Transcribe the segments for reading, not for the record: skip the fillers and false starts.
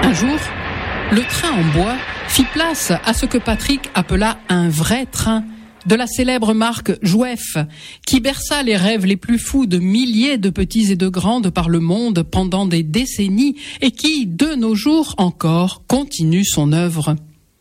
Un jour, le train en bois fit place à ce que Patrick appela un vrai train de la célèbre marque Jouef, qui berça les rêves les plus fous de milliers de petits et de grands de par le monde pendant des décennies et qui, de nos jours encore, continue son œuvre.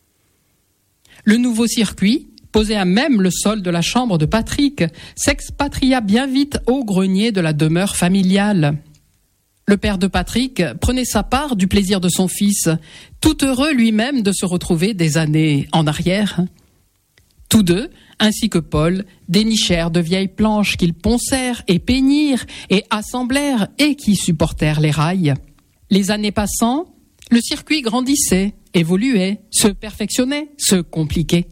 Le nouveau circuit, posé à même le sol de la chambre de Patrick, s'expatria bien vite au grenier de la demeure familiale. Le père de Patrick prenait sa part du plaisir de son fils, tout heureux lui-même de se retrouver des années en arrière. Tous deux, ainsi que Paul, dénichèrent de vieilles planches qu'ils poncèrent et peignirent et assemblèrent et qui supportèrent les rails. Les années passant, le circuit grandissait, évoluait, se perfectionnait, se compliquait.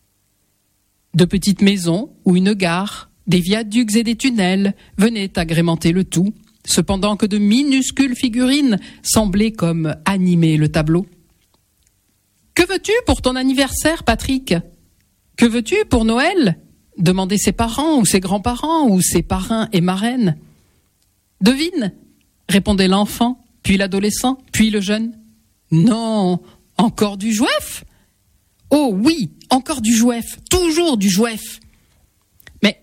De petites maisons ou une gare, des viaducs et des tunnels venaient agrémenter le tout, cependant que de minuscules figurines semblaient comme animer le tableau. « Que veux-tu pour ton anniversaire, Patrick ? Que veux-tu pour Noël ?» demandaient ses parents ou ses grands-parents ou ses parrains et marraines. « Devine !» répondait l'enfant, puis l'adolescent, puis le jeune. « Non, encore du jouef ?»« Oh oui, encore du jouef, toujours du jouef !»« Mais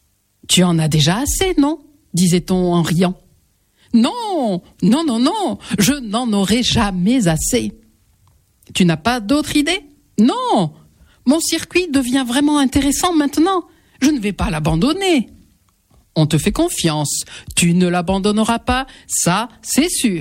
tu en as déjà assez, non ?» disait-on en riant. « Non, non, non, non, je n'en aurai jamais assez. »« Tu n'as pas d'autre idée ? » ?»« Non, mon circuit devient vraiment intéressant maintenant. Je ne vais pas l'abandonner. »« On te fait confiance. Tu ne l'abandonneras pas, ça, c'est sûr. »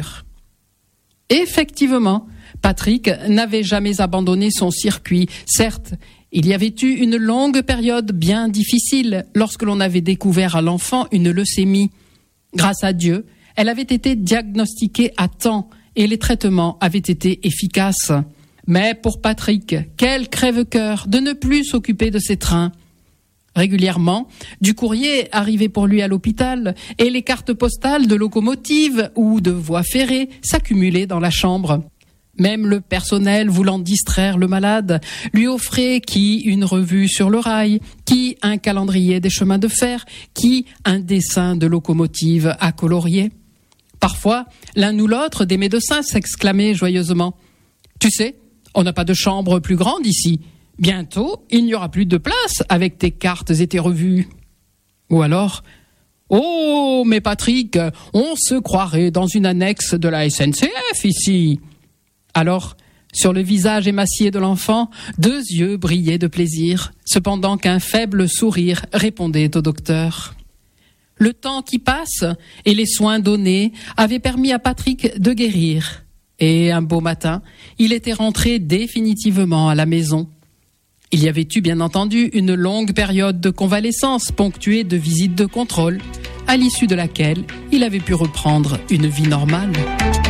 Effectivement, Patrick n'avait jamais abandonné son circuit. Certes, il y avait eu une longue période bien difficile lorsque l'on avait découvert à l'enfant une leucémie. Grâce à Dieu, elle avait été diagnostiquée à temps et les traitements avaient été efficaces. Mais pour Patrick, quel crève-cœur de ne plus s'occuper de ses trains. Régulièrement, du courrier arrivait pour lui à l'hôpital et les cartes postales de locomotives ou de voies ferrées s'accumulaient dans la chambre. Même le personnel, voulant distraire le malade, lui offrait qui une revue sur le rail, qui un calendrier des chemins de fer, qui un dessin de locomotive à colorier. Parfois, l'un ou l'autre des médecins s'exclamait joyeusement « Tu sais, on n'a pas de chambre plus grande ici. Bientôt, il n'y aura plus de place avec tes cartes et tes revues. » Ou alors « Oh, mais Patrick, on se croirait dans une annexe de la SNCF ici. » Alors, sur le visage émacié de l'enfant, 2 yeux brillaient de plaisir, cependant qu'un faible sourire répondait au docteur. Le temps qui passe et les soins donnés avaient permis à Patrick de guérir. Et un beau matin, il était rentré définitivement à la maison. Il y avait eu bien entendu une longue période de convalescence ponctuée de visites de contrôle, à l'issue de laquelle il avait pu reprendre une vie normale.